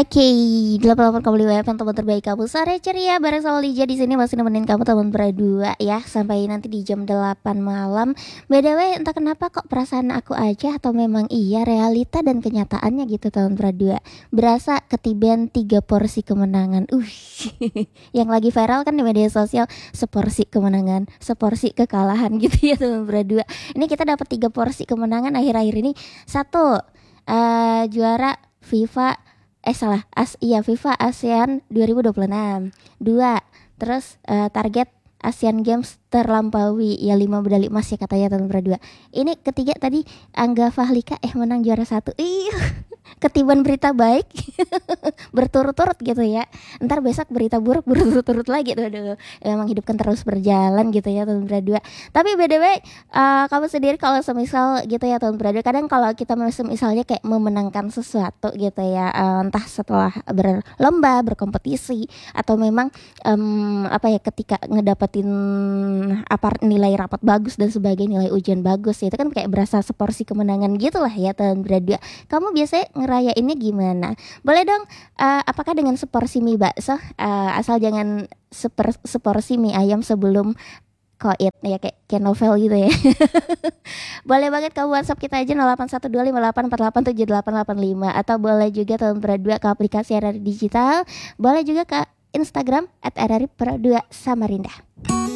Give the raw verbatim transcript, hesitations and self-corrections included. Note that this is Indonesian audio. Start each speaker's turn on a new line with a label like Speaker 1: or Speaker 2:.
Speaker 1: Oke, delapan puluh delapan koma lima F M teman terbaik kamu. Sore ceria bareng sama Lija di sini masih nemenin kamu teman berdua ya sampai nanti di jam delapan malam. B D W entah kenapa kok perasaan aku aja atau memang iya realita dan kenyataannya gitu teman berdua. Berasa ketiban tiga porsi kemenangan. Uh. Yang lagi viral kan di media sosial seporsi kemenangan, seporsi kekalahan gitu ya teman berdua. Ini kita dapat tiga porsi kemenangan akhir-akhir ini. Satu, uh, juara FIFA Eh salah, As iya FIFA ASEAN dua ribu dua puluh enam. Dua, terus uh, target Asian Games terlampaui ya lima medali emas ya katanya teman berdua. Ini ketiga tadi Angga Fahlika eh menang juara satu. Ih, ketiban berita baik berturut-turut gitu ya. Ntar besok berita buruk berturut-turut lagi tuh. Aduh, memang hidup kan terus berjalan gitu ya teman berdua. Tapi B D W uh, kamu sendiri kalau semisal gitu ya teman berdua, kadang kalau kita misalnya kayak memenangkan sesuatu gitu ya, uh, entah setelah berlomba, berkompetisi atau memang um, apa ya ketika ngedapetin apa nilai rapat bagus dan sebagai nilai ujian bagus itu kan kayak berasa seporsi kemenangan gitu lah ya teman berdua. Kamu biasanya ngerayainnya gimana? Boleh dong, uh, apakah dengan seporsi mie bakso, uh, asal jangan seper, seporsi mie ayam sebelum koit ya kayak, kayak novel gitu ya. Boleh banget kamu WhatsApp kita aja nol delapan satu dua lima delapan empat delapan tujuh delapan delapan lima atau boleh juga teman berdua ke aplikasi R R I Digital, boleh juga ke Instagram at R R I Pro dua Samarinda.